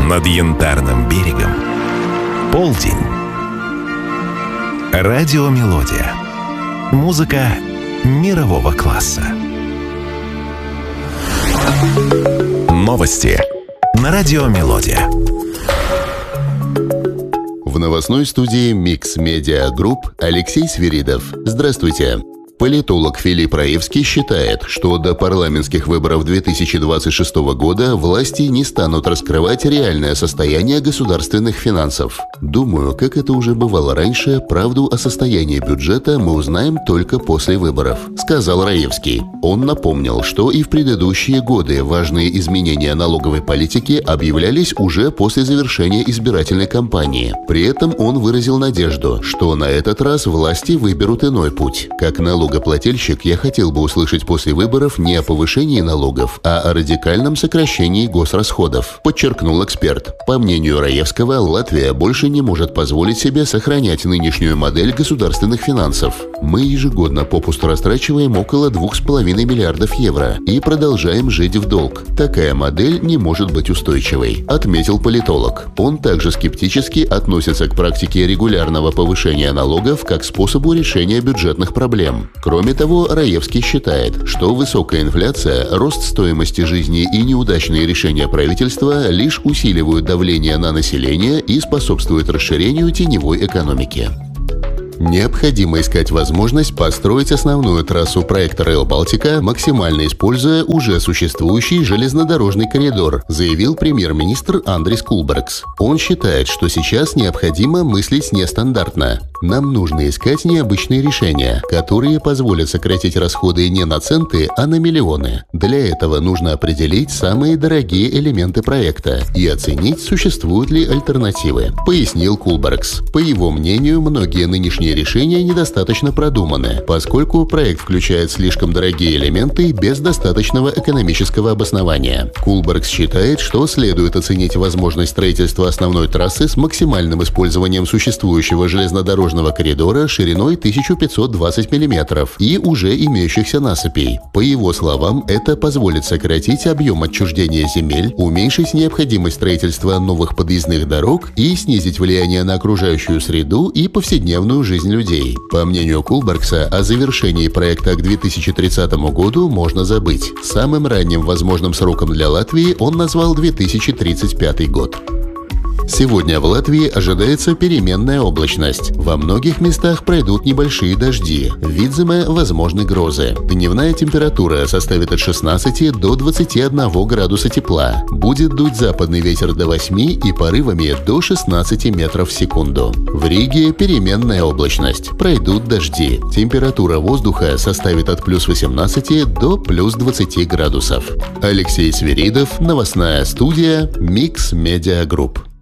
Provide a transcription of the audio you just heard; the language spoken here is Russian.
Над Янтарным берегом полдень. Радиомелодия. Музыка мирового класса. Новости на Радиомелодия. В новостной студии Mix Media Group Алексей Свиридов. Здравствуйте. Политолог Филипп Раевский считает, что до парламентских выборов 2026 года власти не станут раскрывать реальное состояние государственных финансов. «Думаю, как это уже бывало раньше, правду о состоянии бюджета мы узнаем только после выборов», — сказал Раевский. Он напомнил, что и в предыдущие годы важные изменения налоговой политики объявлялись уже после завершения избирательной кампании. При этом он выразил надежду, что на этот раз власти выберут иной путь. Как налогоплательщик, я хотел бы услышать после выборов не о повышении налогов, а о радикальном сокращении госрасходов, подчеркнул эксперт. По мнению Раевского, Латвия больше не может позволить себе сохранять нынешнюю модель государственных финансов. Мы ежегодно попусту растрачиваем около 2,5 миллиардов евро и продолжаем жить в долг. Такая модель не может быть устойчивой, отметил политолог. Он также скептически относится к практике регулярного повышения налогов как способу решения бюджетных проблем. Кроме того, Раевский считает, что высокая инфляция, рост стоимости жизни и неудачные решения правительства лишь усиливают давление на население и способствуют расширению теневой экономики. Необходимо искать возможность построить основную трассу проекта Rail Baltica, максимально используя уже существующий железнодорожный коридор, заявил премьер-министр Андрис Кулбергс. Он считает, что сейчас необходимо мыслить нестандартно. Нам нужно искать необычные решения, которые позволят сократить расходы не на центы, а на миллионы. Для этого нужно определить самые дорогие элементы проекта и оценить, существуют ли альтернативы, пояснил Кулбергс. По его мнению, многие нынешние решения недостаточно продуманы, поскольку проект включает слишком дорогие элементы без достаточного экономического обоснования. Кулбергс считает, что следует оценить возможность строительства основной трассы с максимальным использованием существующего железнодорожного коридора шириной 1520 мм и уже имеющихся насыпей. По его словам, это позволит сократить объем отчуждения земель, уменьшить необходимость строительства новых подъездных дорог и снизить влияние на окружающую среду и повседневную жизнь людей. По мнению Кулбергса, о завершении проекта к 2030 году можно забыть. Самым ранним возможным сроком для Латвии он назвал 2035 год. Сегодня в Латвии ожидается переменная облачность. Во многих местах пройдут небольшие дожди. В Видземе возможны грозы. Дневная температура составит от 16 до 21 градуса тепла. Будет дуть западный ветер до 8 и порывами до 16 метров в секунду. В Риге переменная облачность. Пройдут дожди. Температура воздуха составит от плюс 18 до плюс 20 градусов. Алексей Свиридов, новостная студия Mix Media Group.